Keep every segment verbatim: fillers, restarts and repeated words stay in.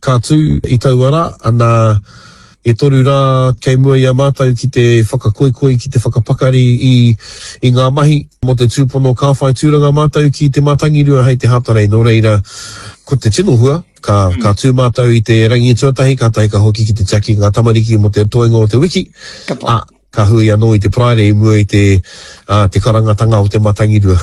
kātū i tau ara, ana e toru rā kei mua i a mātou ki te whakakoikoi, ki te whakapakari i, i ngā mahi, mo te tūpono ka whai tūranga mātou ki te matangirua hei te hatarei, no reira, ko te tino hua, ka, mm. ka tū mātou i te rangi tuatahi, ka taika hoki ki te Jackie ngā tamariki mo te toenga o te wiki, a, ka hui anō i te praere i mua i te, uh, te karangatanga o te matangirua.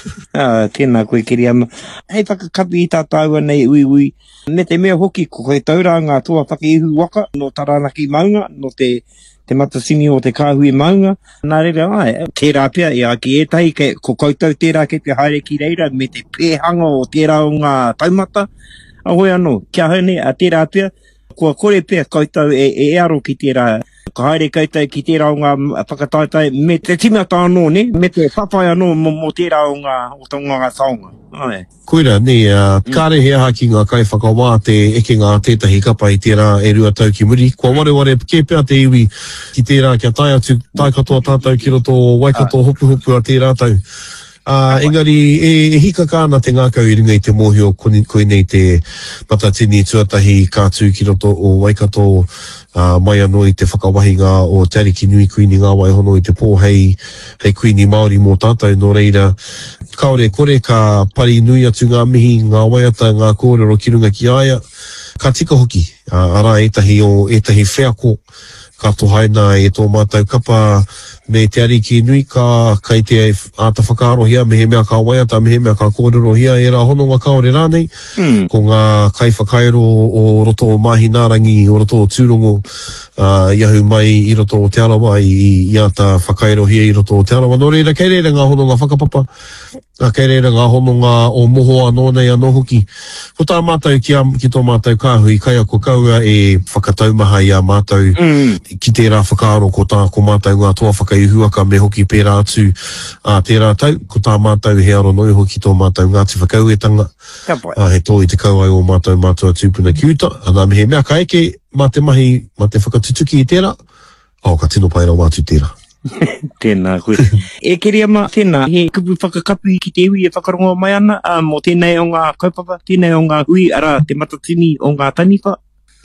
Ah, tēnā koe Kiriama. Hei whakakapi i tātou nei ui ui. Me te mea hoki, ko koe taura ngā toa whakeihu waka, no taranaki maunga, no te, te matasini o te kāhui maunga. Nā reira, ai, tērā pia, i a ki etahi, ke, ko koutou tērā ke te haere ki reira, me te pēhanga o tērā o ngā taumata. Ahoi anō, kia haune, a tērā pia, kua kore pia koutou e, e aro ki tērā. Ka haere koutou ki tērā o ngā whakataitai, me te timata anō, ne? Me te whapai anō mo, mo tērā o ngā, o tō ngā saonga. Ai. Koira, ne, uh, mm. kāre hea haki ngā kai whakawā te eke ngā tētahi kapa i tērā e rua tau ki muri. Kua ware ware ke pia te iwi ki tērā kia tai atu tai katoa tātou ki roto waikato hopu hopu a tērā tau. Uh, engari, e, e hika kāna te ngākau i ringa i te mōhio koe nei te matatini tuatahi kātū ki roto o Waikato, uh, mai anō i te whakawahinga o te ariki nui kuini ngā waihono i te pō hei, hei kuini Māori mō tātou no reira. Kaore kore ka pari nui atu ngā mihi, ngā waiata, ngā kōrero ki runga ki aia. Ka tika hoki, uh, ara etahi o etahi wheako, ka tohaina e tō mātou kapa me te ariki nui ka kai te ata whakaarohia, me he mea ka waiata, me he mea ka kōrerohia, e rā hononga kaore rānei, mm. ko ngā kai whakaero o roto o mahi nārangi, o roto o tūrongo, uh, iahu mai i roto o te arawa, i, i ata whakaerohia i roto o te arawa. No reira, kei reira ngā hononga whakapapa, a kei reira ngā hononga o moho anō nei anō hoki. Ko tā mātou ki, a, ki tō mātou kāhui, kai a ko kaua e whakataumaha i a mātou, mm. ki tērā whakaaro ko tā ko mātou ngā toa whakaihuaka me hoki pērā atu a tērā tau, ko tā mātou he aro noi hoki tō mātou ngāti whakauetanga, a he tō i te kauai o mātou mātou tūpuna ki uta, anā me he mea ka eke mā te mahi, mā te whakatutuki i tērā, au ka tino paira wātu tērā. Tēnā koe. E Kiriama, tēnā, he kupu whakakapu ki te iwi e whakarongo mai ana, um, o tēnei o ngā kaupapa, tēnei o ngā hui, ara te matatini o ngā taniwha.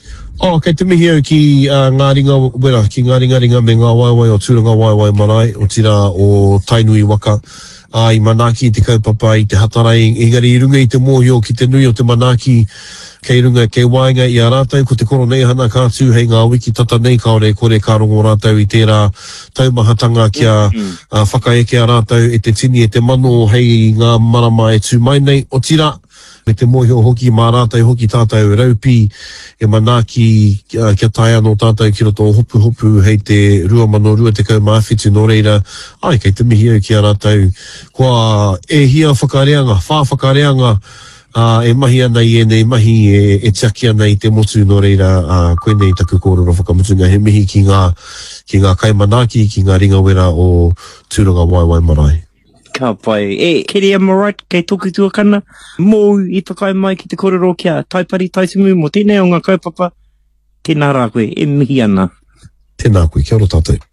Oh, kei te mihi au ki uh, ngā ringa, wera, ki ngā ringa ringa me ngā waiwai o tūranga waiwai marae, o tira o tainui waka, a i manaki i te kaupapa i te hatarai, engari i runga i te mōhio ki te nui o te manaki, kei runga, kei wainga i a rātou, ko te koro nei hana kātū hei ngā wiki tata nei kaore, kore kā rongo rātou i tērā taumahatanga kia mm-hmm. uh, whakaeke a rātou e te tini e te mano hei ngā marama e tū mai nei, o tira, me te mōhio hoki mā rātou hoki tātou raupi e manaki uh, kia tai anō tātou ki roto hopu hopu hei te rua mano rua te kau māwhitu no reira, ai kei te mihi au ki a rātou, kua e hia whakareanga, whā whakareanga, Uh, e mahi ana i e nei mahi e, e tiaki ana i te motu no reira uh, koe nei taku kōrero whakamutunga he mihi ki ngā, ki ngā kaimanaki, ki ngā ringa wera o tūranga waiwai marae. Ka pai. E, Kiriama right, kei toku tuakana, mō i takai mai ki te kōrero kia taipari taisumu mo tēnei o ngā kaupapa, tēnā rā koe, e mihi ana. Tēnā koe, kia ora tātou.